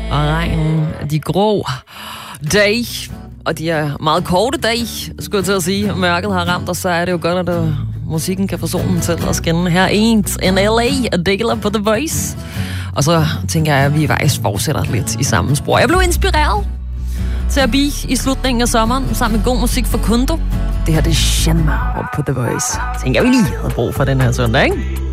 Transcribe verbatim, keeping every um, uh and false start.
og regnen, de grå dage, og de er meget korte dage, skulle jeg til at sige. Mørket har ramt, og så er det jo godt, at uh, musikken kan få solen til at skinne her i L A, Adela på The Voice. Og så tænker jeg, at vi faktisk fortsætter lidt i samme spor. Jeg blev inspireret til at blive i slutningen af sommeren sammen med god musik for Kundo. Det her, det er Shanma på The Voice. Tænker jeg, vi lige havde brug for den her søndag, ikke?